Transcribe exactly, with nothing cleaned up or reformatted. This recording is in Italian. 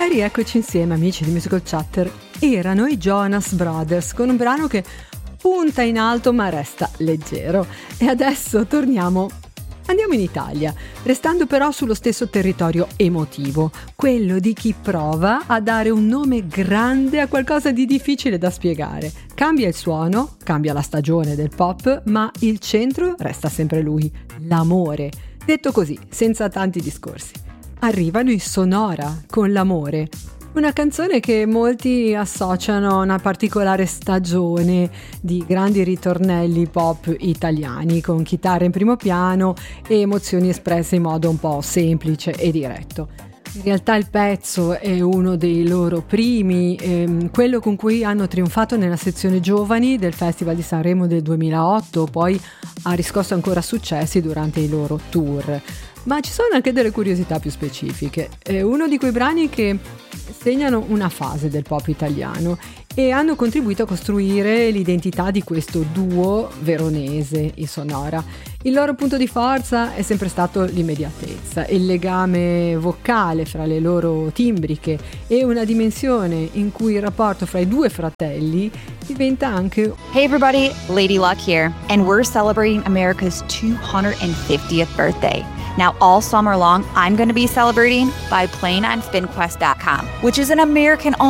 E rieccoci insieme, amici di Musical Chatter. Erano i Jonas Brothers con un brano che punta in alto ma resta leggero. E adesso torniamo, andiamo in Italia, restando però sullo stesso territorio emotivo, quello di chi prova a dare un nome grande a qualcosa di difficile da spiegare. Cambia il suono, cambia la stagione del pop, ma il centro resta sempre lui, l'amore. Detto così, senza tanti discorsi. Arrivano i Sonora con L'amore, una canzone che molti associano a una particolare stagione di grandi ritornelli pop italiani con chitarre in primo piano e emozioni espresse in modo un po' semplice e diretto. In realtà il pezzo è uno dei loro primi, ehm, quello con cui hanno trionfato nella sezione giovani del Festival di Sanremo del duemilaotto, poi ha riscosso ancora successi durante i loro tour. Ma ci sono anche delle curiosità più specifiche. È uno di quei brani che segnano una fase del pop italiano e hanno contribuito a costruire l'identità di questo duo veronese, i Sonora. Il loro punto di forza è sempre stato l'immediatezza, il legame vocale fra le loro timbriche e una dimensione in cui il rapporto fra i due fratelli diventa anche... Hey everybody, Lady Luck here, and we're celebrating America's two hundred fiftieth birthday. Now, all summer long, I'm going to be celebrating by playing on spin quest dot com, which is an American-owned